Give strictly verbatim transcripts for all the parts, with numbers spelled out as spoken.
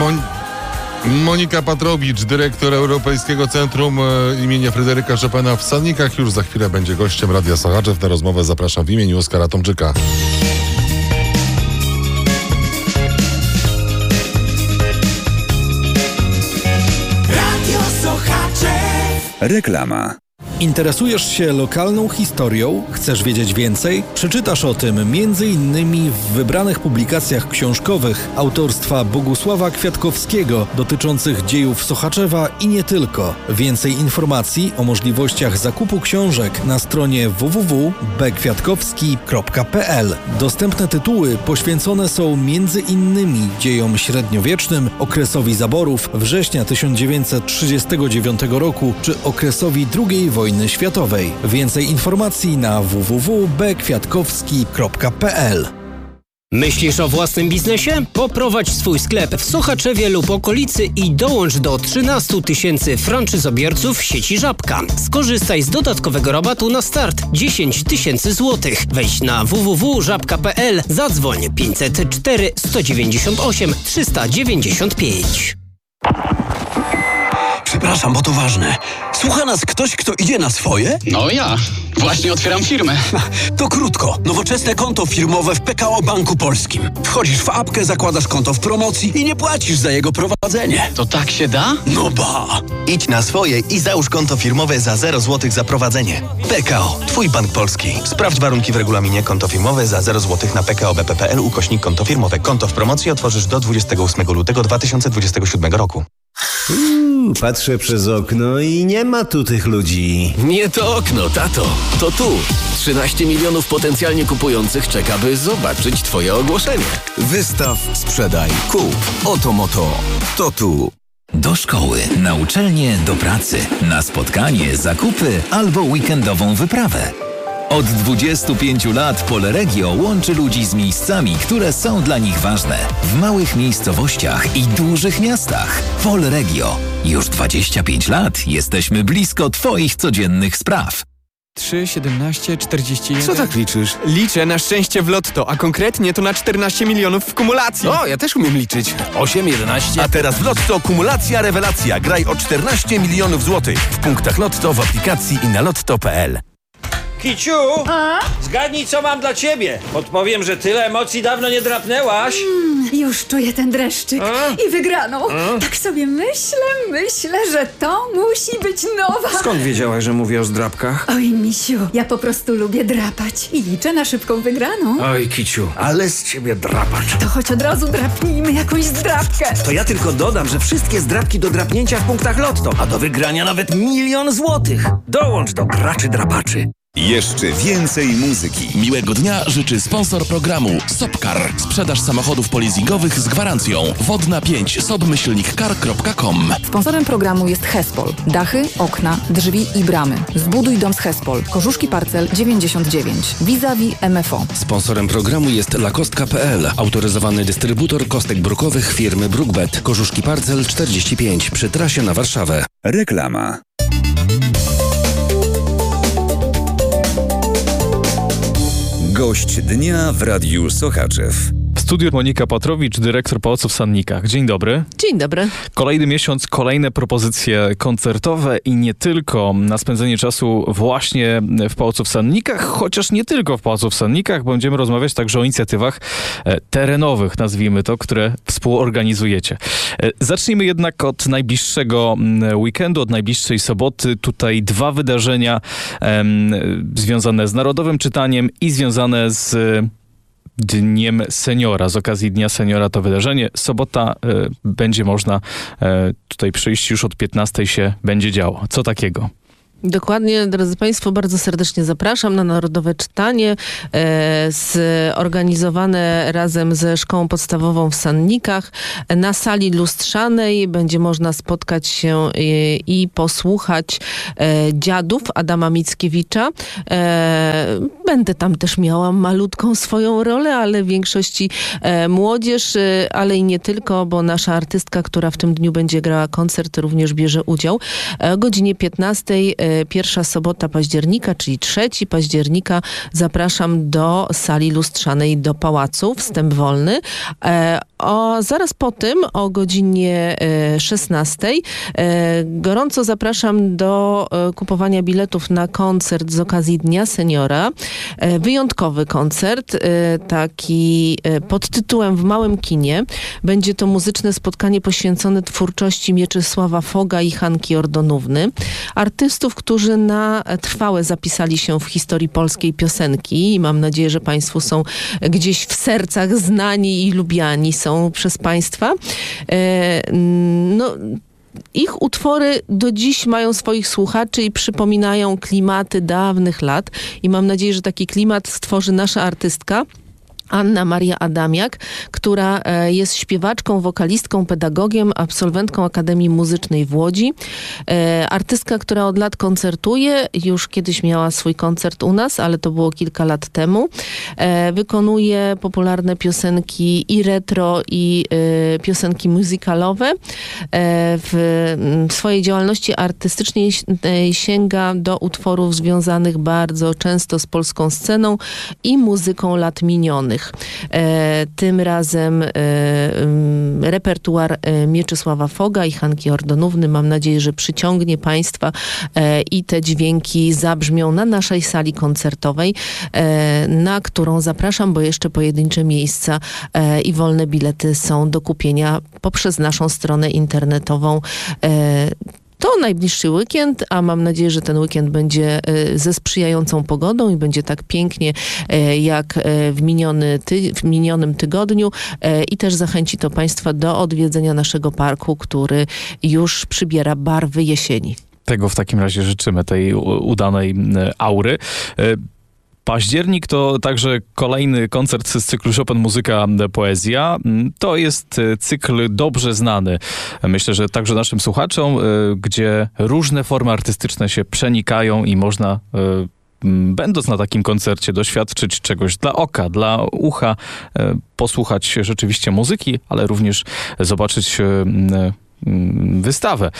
Mon- Monika Patrowicz, dyrektor Europejskiego Centrum e, imienia Fryderyka Chopina w Sannikach, już za chwilę będzie gościem Radia Sochaczew. Na rozmowę zapraszam w imieniu Oskara Tomczyka. Radio Sochaczew. Reklama. Interesujesz się lokalną historią? Chcesz wiedzieć więcej? Przeczytasz o tym między innymi w wybranych publikacjach książkowych autorstwa Bogusława Kwiatkowskiego dotyczących dziejów Sochaczewa i nie tylko. Więcej informacji o możliwościach zakupu książek na stronie w w w kropka b kwiatkowski kropka p l. Dostępne tytuły poświęcone są między innymi dziejom średniowiecznym, okresowi zaborów, września tysiąc dziewięćset trzydziestego dziewiątego roku czy okresowi drugiej wojny światowej. Więcej informacji na w w w kropka b kwiatkowski kropka p l. Myślisz o własnym biznesie? Poprowadź swój sklep w Sochaczewie lub okolicy i dołącz do trzynastu tysięcy franczyzobiorców sieci Żabka. Skorzystaj z dodatkowego rabatu na start dziesięć tysięcy złotych. Wejdź na w w w kropka żabka kropka p l, zadzwoń pięćset cztery sto dziewięćdziesiąt osiem trzysta dziewięćdziesiąt pięć. Przepraszam, bo to ważne. Słucha nas ktoś, kto idzie na swoje? No ja. Właśnie otwieram firmę. To krótko. Nowoczesne konto firmowe w P K O Banku Polskim. Wchodzisz w apkę, zakładasz konto w promocji i nie płacisz za jego prowadzenie. To tak się da? No ba! Idź na swoje i załóż konto firmowe za zero złotych za prowadzenie. P K O. Twój bank polski. Sprawdź warunki w regulaminie. Konto firmowe za zero złotych na p k o b p p l ukośnik konto firmowe. Konto w promocji otworzysz do dwudziestego ósmego lutego dwa tysiące dwudziestego siódmego roku. Uuu, patrzę przez okno i nie ma tu tych ludzi. Nie to okno, tato, to tu. trzynaście milionów potencjalnie kupujących czeka, by zobaczyć twoje ogłoszenie. Wystaw, sprzedaj, kup. Oto moto. To tu. Do szkoły, na uczelnię, do pracy, na spotkanie, zakupy albo weekendową wyprawę. Od dwudziestu pięciu lat Polregio łączy ludzi z miejscami, które są dla nich ważne. W małych miejscowościach i dużych miastach. Polregio. Już dwadzieścia pięć lat jesteśmy blisko twoich codziennych spraw. trzy, siedemnaście, czterdzieści jeden. Co tak liczysz? Liczę na szczęście w lotto, a konkretnie to na czternaście milionów w kumulacji. O, ja też umiem liczyć. osiem, jedenaście. A teraz w Lotto kumulacja rewelacja. Graj o czternaście milionów złotych. W punktach Lotto, w aplikacji i na lotto kropka p l. Kiciu, a? Zgadnij, co mam dla ciebie. Podpowiem, że tyle emocji dawno nie drapnęłaś. Mm, już czuję ten dreszczyk a? i wygraną. A? Tak sobie myślę, myślę, że to musi być nowa. Skąd wiedziałaś, że mówię o zdrapkach? Oj, misiu, ja po prostu lubię drapać i liczę na szybką wygraną. Oj, Kiciu, ale z ciebie drapacz. To choć od razu drapnijmy jakąś zdrapkę. To ja tylko dodam, że wszystkie zdrapki do drapnięcia w punktach Lotto, a do wygrania nawet milion złotych. Dołącz do graczy drapaczy. Jeszcze więcej muzyki. Miłego dnia życzy sponsor programu Sopcar. Sprzedaż samochodów polizingowych z gwarancją. Wodna pięć sobmyślnik car kropka com. Sponsorem programu jest Hespol. Dachy, okna, drzwi i bramy. Zbuduj dom z Hespol. Korzuszki Parcel dziewięćdziesiąt dziewięć. Vis-a-vis M F O. Sponsorem programu jest lakostka kropka p l. Autoryzowany dystrybutor kostek brukowych firmy Brookbet. Korzuszki Parcel czterdzieści pięć przy trasie na Warszawę. Reklama. Gość dnia w Radiu Sochaczew. W studiu Monika Patrowicz, dyrektor Pałacu w Sannikach. Dzień dobry. Dzień dobry. Kolejny miesiąc, kolejne propozycje koncertowe i nie tylko na spędzenie czasu właśnie w Pałacu w Sannikach, chociaż nie tylko w Pałacu w Sannikach. Będziemy rozmawiać także o inicjatywach terenowych, nazwijmy to, które współorganizujecie. Zacznijmy jednak od najbliższego weekendu, od najbliższej soboty. Tutaj dwa wydarzenia em, związane z Narodowym Czytaniem i związane z Dniem Seniora. Z okazji Dnia Seniora to wydarzenie. Sobota y, będzie można y, tutaj przyjść, już od piętnastej się będzie działo. Co takiego? Dokładnie, drodzy Państwo, bardzo serdecznie zapraszam na Narodowe Czytanie e, zorganizowane razem ze Szkołą Podstawową w Sannikach na sali lustrzanej. Będzie można spotkać się e, i posłuchać e, dziadów Adama Mickiewicza. E, będę tam też miała malutką swoją rolę, ale w większości e, młodzież, e, ale i nie tylko, bo nasza artystka, która w tym dniu będzie grała koncert, również bierze udział. E, o godzinie piętnastej e, pierwsza sobota października, czyli trzeciego października, zapraszam do sali lustrzanej do Pałacu, wstęp wolny. E, o, zaraz po tym, o godzinie szesnastej, gorąco zapraszam do kupowania biletów na koncert z okazji Dnia Seniora. Wyjątkowy koncert, taki pod tytułem W małym kinie. Będzie to muzyczne spotkanie poświęcone twórczości Mieczysława Foga i Hanki Ordonówny. Artystów, którzy na trwałe zapisali się w historii polskiej piosenki i mam nadzieję, że Państwu są gdzieś w sercach znani i lubiani są przez Państwa. No, ich utwory do dziś mają swoich słuchaczy i przypominają klimaty dawnych lat i mam nadzieję, że taki klimat stworzy nasza artystka Anna Maria Adamiak, która jest śpiewaczką, wokalistką, pedagogiem, absolwentką Akademii Muzycznej w Łodzi. Artystka, która od lat koncertuje, już kiedyś miała swój koncert u nas, ale to było kilka lat temu. Wykonuje popularne piosenki i retro, i piosenki muzykalowe. W swojej działalności artystycznej sięga do utworów związanych bardzo często z polską sceną i muzyką lat minionych. E, tym razem e, repertuar e, Mieczysława Foga i Hanki Ordonówny. Mam nadzieję, że przyciągnie Państwa e, i te dźwięki zabrzmią na naszej sali koncertowej, e, na którą zapraszam, bo jeszcze pojedyncze miejsca e, i wolne bilety są do kupienia poprzez naszą stronę internetową. E, To najbliższy weekend, a mam nadzieję, że ten weekend będzie ze sprzyjającą pogodą i będzie tak pięknie jak w, miniony ty- w minionym tygodniu i też zachęci to Państwa do odwiedzenia naszego parku, który już przybiera barwy jesieni. Tego w takim razie życzymy, tej udanej aury. Październik to także kolejny koncert z cyklu Chopin Muzyka Poezja. To jest cykl dobrze znany, myślę, że także naszym słuchaczom, gdzie różne formy artystyczne się przenikają i można, będąc na takim koncercie, doświadczyć czegoś dla oka, dla ucha, posłuchać rzeczywiście muzyki, ale również zobaczyć wystawę.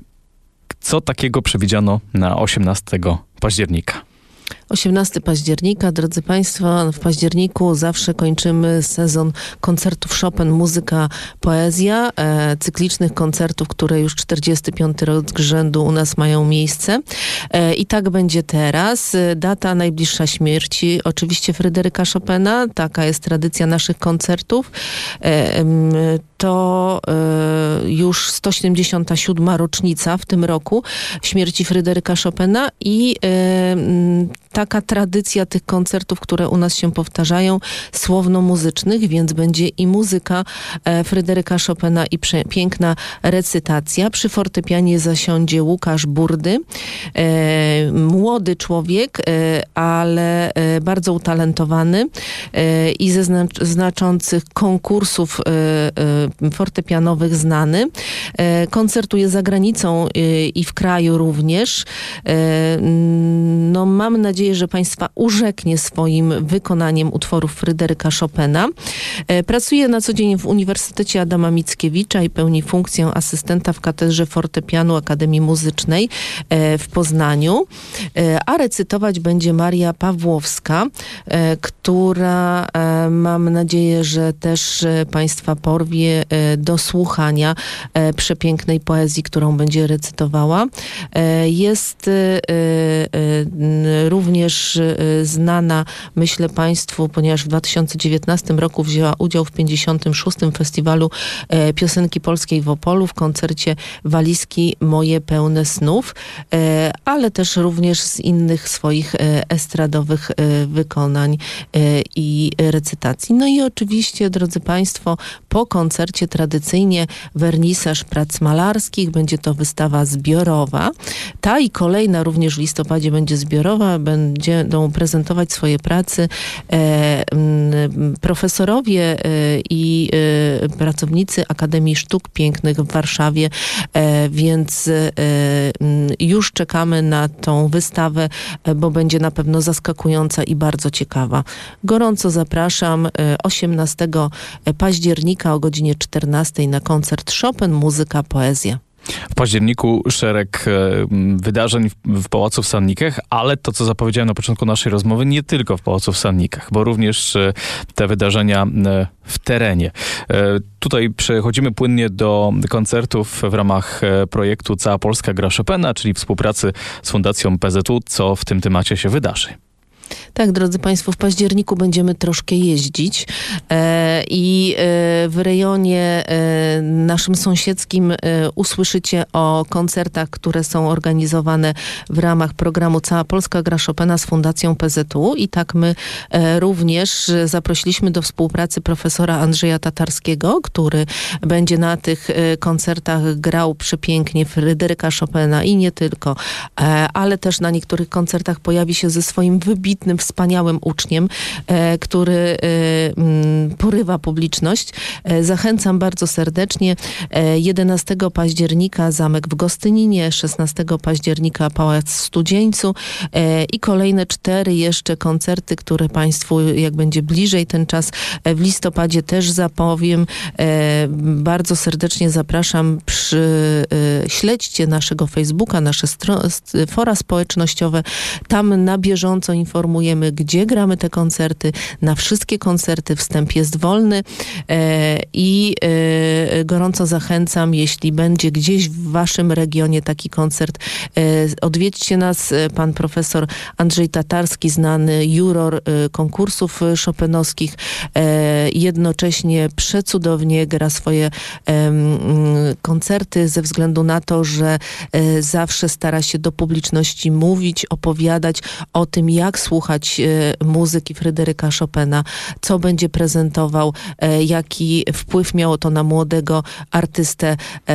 Co takiego przewidziano na osiemnastego października? osiemnastego października, drodzy Państwo, w październiku zawsze kończymy sezon koncertów Chopin Muzyka Poezja, e, cyklicznych koncertów, które już czterdziesty piąty rok rzędu u nas mają miejsce. E, I tak będzie teraz. Data najbliższa śmierci, oczywiście Fryderyka Chopina, taka jest tradycja naszych koncertów. E, to e, już sto siedemdziesiąta siódma rocznica w tym roku śmierci Fryderyka Chopina i e, taka tradycja tych koncertów, które u nas się powtarzają, słowno-muzycznych, więc będzie i muzyka e, Fryderyka Chopina i prze, piękna recytacja. Przy fortepianie zasiądzie Łukasz Burdy, e, młody człowiek, e, ale e, bardzo utalentowany e, i ze zna, znaczących konkursów e, e, fortepianowych znany. E, koncertuje za granicą e, i w kraju również. E, no mam nadzieję, że Państwa urzeknie swoim wykonaniem utworów Fryderyka Chopina. E, pracuje na co dzień w Uniwersytecie Adama Mickiewicza i pełni funkcję asystenta w katedrze fortepianu Akademii Muzycznej e, w Poznaniu. E, a recytować będzie Maria Pawłowska, e, która e, mam nadzieję, że też e, Państwa porwie e, do słuchania e, przepięknej poezji, którą będzie recytowała. E, jest e, e, również e, znana, myślę Państwu, ponieważ w dwa tysiące dziewiętnastym roku wzięła udział w pięćdziesiątym szóstym Festiwalu e, Piosenki Polskiej w Opolu w koncercie Walizki moje pełne snów, e, ale też również z innych swoich e, estradowych e, wykonań e, i recytacji. No i oczywiście, drodzy Państwo, po koncercie tradycyjnie wernisaż prac malarskich, będzie to wystawa zbiorowa. Ta i kolejna również w listopadzie będzie zbiorowa, będą prezentować swoje prace e, profesorowie e, i e, pracownicy Akademii Sztuk Pięknych w Warszawie, e, więc e, już czekamy na tą wystawę, e, bo będzie na pewno zaskakująca i bardzo ciekawa. Gorąco zapraszam e, osiemnastego października o godzinie czternastej na koncert Chopin Muzyka Poezja. W październiku szereg e, wydarzeń w, w Pałacu w Sannikach, ale to, co zapowiedziałem na początku naszej rozmowy, nie tylko w Pałacu w Sannikach, bo również e, te wydarzenia e, w terenie. E, tutaj przechodzimy płynnie do koncertów w ramach e, projektu Cała Polska gra Chopina, czyli współpracy z Fundacją P Z U. Co w tym temacie się wydarzy? Tak, drodzy Państwo, w październiku będziemy troszkę jeździć e, i e, w rejonie e, naszym sąsiedzkim e, usłyszycie o koncertach, które są organizowane w ramach programu Cała Polska gra Chopina z Fundacją P Z U i tak my e, również zaprosiliśmy do współpracy profesora Andrzeja Tatarskiego, który będzie na tych e, koncertach grał przepięknie Fryderyka Chopina i nie tylko, e, ale też na niektórych koncertach pojawi się ze swoim wybitnym wspaniałym uczniem, e, który e, m, porywa publiczność. E, zachęcam bardzo serdecznie. E, jedenastego października Zamek w Gostyninie, szesnastego października Pałac w Studzieńcu e, i kolejne cztery jeszcze koncerty, które Państwu, jak będzie bliżej ten czas, e, w listopadzie też zapowiem. E, bardzo serdecznie zapraszam. Przy, e, śledźcie naszego Facebooka, nasze stro- fora społecznościowe. Tam na bieżąco informujemy, gdzie gramy te koncerty. Na wszystkie koncerty wstęp jest wolny e, i e, gorąco zachęcam, jeśli będzie gdzieś w waszym regionie taki koncert, e, odwiedźcie nas. Pan profesor Andrzej Tatarski, znany juror e, konkursów chopinowskich, e, jednocześnie przecudownie gra swoje e, m, koncerty ze względu na to, że e, zawsze stara się do publiczności mówić, opowiadać o tym, jak słuchać muzyki Fryderyka Chopina, co będzie prezentował, jaki wpływ miało to na młodego artystę.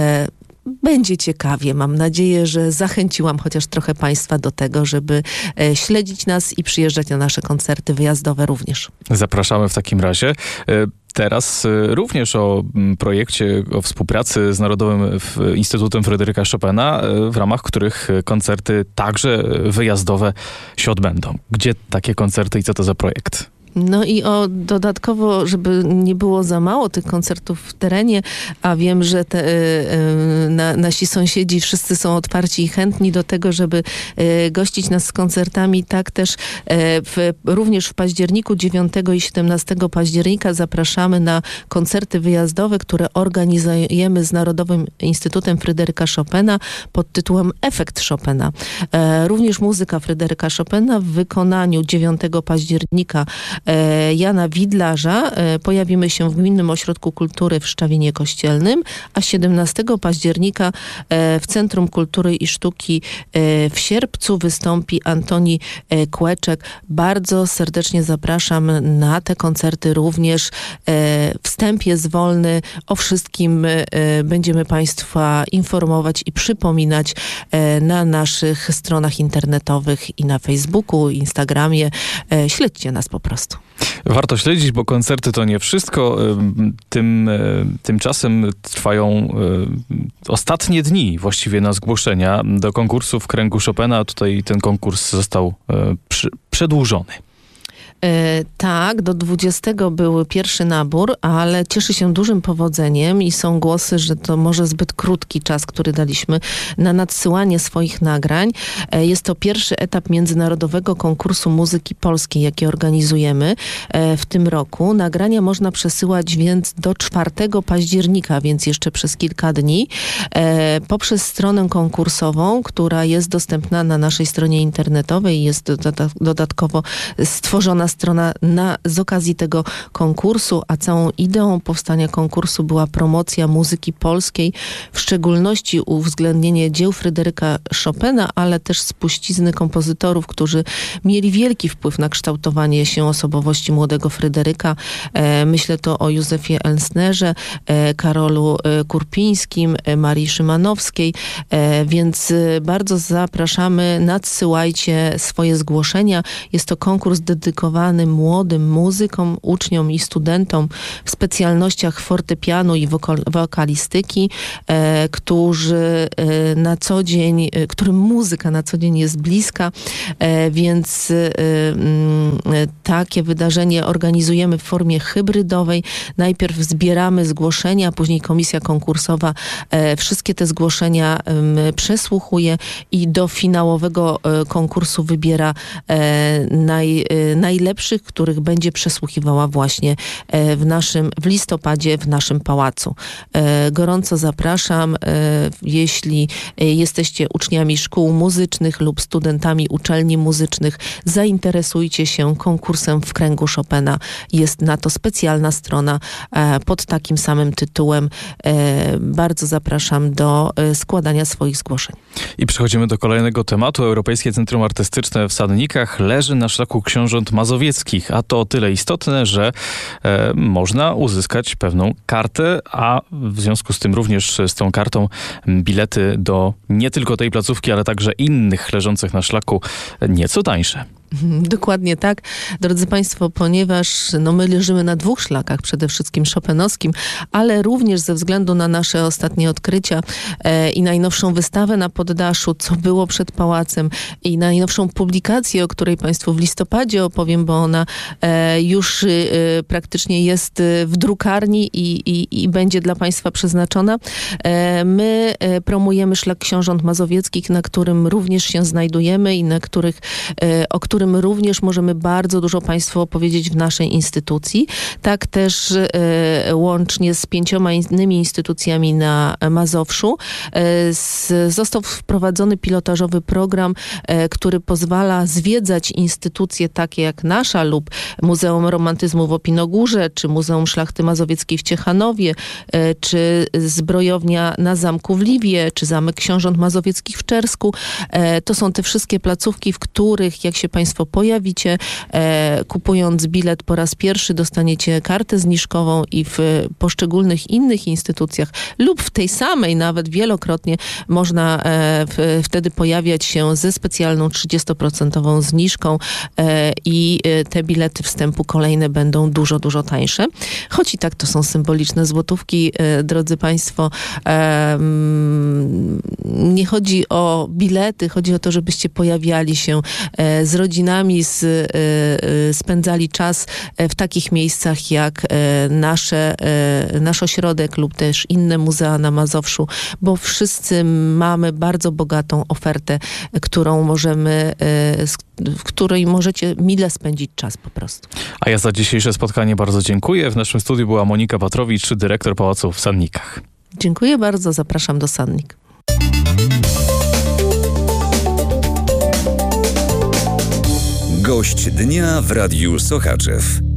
Będzie ciekawie. Mam nadzieję, że zachęciłam chociaż trochę Państwa do tego, żeby śledzić nas i przyjeżdżać na nasze koncerty wyjazdowe również. Zapraszamy w takim razie. Teraz również o projekcie, o współpracy z Narodowym Instytutem Fryderyka Chopina, w ramach których koncerty także wyjazdowe się odbędą. Gdzie takie koncerty i co to za projekt? No i o dodatkowo, żeby nie było za mało tych koncertów w terenie, a wiem, że te, y, na, nasi sąsiedzi wszyscy są otwarci i chętni do tego, żeby y, gościć nas z koncertami, tak też y, w, również w październiku, dziewiątego i siedemnastego października zapraszamy na koncerty wyjazdowe, które organizujemy z Narodowym Instytutem Fryderyka Chopina pod tytułem Efekt Chopina. Y, również muzyka Fryderyka Chopina w wykonaniu dziewiątego października Jana Widlarza. Pojawimy się w Gminnym Ośrodku Kultury w Szczawinie Kościelnym, a siedemnastego października w Centrum Kultury i Sztuki w Sierpcu wystąpi Antoni Kłeczek. Bardzo serdecznie zapraszam na te koncerty również. Wstęp jest wolny. O wszystkim będziemy Państwa informować i przypominać na naszych stronach internetowych i na Facebooku, Instagramie. Śledźcie nas po prostu. Warto śledzić, bo koncerty to nie wszystko. Tym, tymczasem trwają ostatnie dni właściwie na zgłoszenia do konkursu w kręgu Chopina. Tutaj ten konkurs został przy, przedłużony. E, tak, do dwudziestego był pierwszy nabór, ale cieszy się dużym powodzeniem i są głosy, że to może zbyt krótki czas, który daliśmy na nadsyłanie swoich nagrań. E, jest to pierwszy etap międzynarodowego konkursu muzyki polskiej, jaki organizujemy e, w tym roku. Nagrania można przesyłać więc do czwartego października, więc jeszcze przez kilka dni, e, poprzez stronę konkursową, która jest dostępna na naszej stronie internetowej. Jest doda- dodatkowo stworzona strona na, z okazji tego konkursu, a całą ideą powstania konkursu była promocja muzyki polskiej, w szczególności uwzględnienie dzieł Fryderyka Chopina, ale też spuścizny kompozytorów, którzy mieli wielki wpływ na kształtowanie się osobowości młodego Fryderyka. E, myślę to o Józefie Elsnerze, e, Karolu e, Kurpińskim, e, Marii Szymanowskiej, e, więc e, bardzo zapraszamy, nadsyłajcie swoje zgłoszenia. Jest to konkurs dedykowany dedykowanym młodym muzykom, uczniom i studentom w specjalnościach fortepianu i wokal- wokalistyki, e, którzy e, na co dzień, e, którym muzyka na co dzień jest bliska, e, więc e, m, takie wydarzenie organizujemy w formie hybrydowej. Najpierw zbieramy zgłoszenia, a później komisja konkursowa e, wszystkie te zgłoszenia e, przesłuchuje i do finałowego e, konkursu wybiera e, naj, e, najlepszych, których będzie przesłuchiwała właśnie e, w naszym, w listopadzie w naszym pałacu. E, gorąco zapraszam, e, jeśli e, jesteście uczniami szkół muzycznych lub studentami uczelni muzycznych, zainteresujcie się konkursem w kręgu Chopina. Jest na to specjalna strona e, pod takim samym tytułem. E, bardzo zapraszam do e, składania swoich zgłoszeń. I przechodzimy do kolejnego tematu. Europejskie Centrum Artystyczne w Sannikach leży na szlaku książąt mazowieckich, a to o tyle istotne, że e, można uzyskać pewną kartę, a w związku z tym również z tą kartą bilety do nie tylko tej placówki, ale także innych leżących na szlaku nieco tańsze. Dokładnie tak, drodzy Państwo, ponieważ no, my leżymy na dwóch szlakach, przede wszystkim chopinowskim, ale również ze względu na nasze ostatnie odkrycia e, i najnowszą wystawę na poddaszu, co było przed pałacem, i najnowszą publikację, o której Państwu w listopadzie opowiem, bo ona e, już e, praktycznie jest w drukarni i, i, i będzie dla Państwa przeznaczona. E, my e, promujemy szlak książąt mazowieckich, na którym również się znajdujemy i na których, e, o którym również możemy bardzo dużo Państwu opowiedzieć w naszej instytucji. Tak też e, łącznie z pięcioma innymi instytucjami na Mazowszu e, z, został wprowadzony pilotażowy program, e, który pozwala zwiedzać instytucje takie jak nasza lub Muzeum Romantyzmu w Opinogórze, czy Muzeum Szlachty Mazowieckiej w Ciechanowie, e, czy Zbrojownia na Zamku w Liwie, czy Zamek Książąt Mazowieckich w Czersku. E, to są te wszystkie placówki, w których, jak się Państwo pojawicie, e, kupując bilet po raz pierwszy, dostaniecie kartę zniżkową i w poszczególnych innych instytucjach lub w tej samej nawet wielokrotnie można e, w, wtedy pojawiać się ze specjalną trzydziestoprocentową zniżką e, i e, te bilety wstępu kolejne będą dużo, dużo tańsze. Choć i tak to są symboliczne złotówki, e, drodzy Państwo. E, nie chodzi o bilety, chodzi o to, żebyście pojawiali się e, z rodzinami, z, y, spędzali czas w takich miejscach jak nasze, nasz ośrodek lub też inne muzea na Mazowszu, bo wszyscy mamy bardzo bogatą ofertę, którą możemy, w której możecie mile spędzić czas po prostu. A ja za dzisiejsze spotkanie bardzo dziękuję. W naszym studiu była Monika Patrowicz, dyrektor Pałacu w Sannikach. Dziękuję bardzo, zapraszam do Sannik. Gość dnia w Radiu Sochaczew.